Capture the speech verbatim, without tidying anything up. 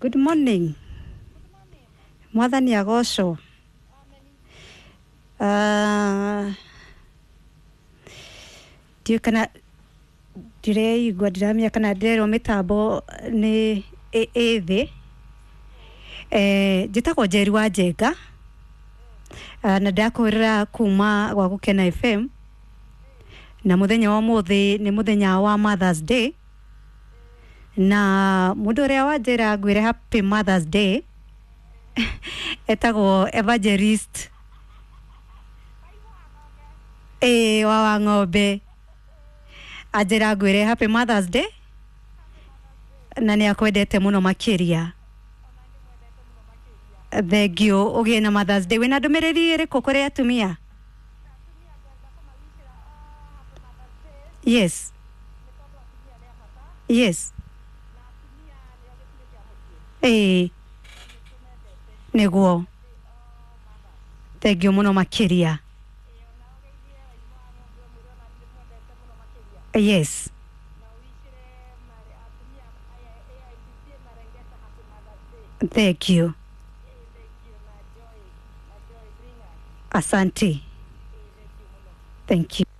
Good morning. Mwathani agocwo. Uh, Ndiũ kana ndireigua ndiramenya kana ndirerwo mitambo ni ĩthĩ. Eh, njĩtagwo Njeri wa Njenga. Uh, na ndakwĩrĩra kuma gwa Gũkena F M. Na muthenya wa mũthĩ nĩ muthenya wa Mother's Day. Na mũndũ ũrĩa wanjĩra ngwĩre happy Mother's Day etagwo Evangelist eh wa Wang'ombe. Anjĩra ngwĩre happy Mother's Day na nĩ akwendete mũno makĩria. Thank you. Ũgĩe na Mother's Day. Wĩna ndũmĩrĩri ĩrĩkũ kũrĩ atumia? Yes. Yes. Eh. Nĩguo. Thank you mũno makĩria. Yes. Thank you. Asante. Thank you.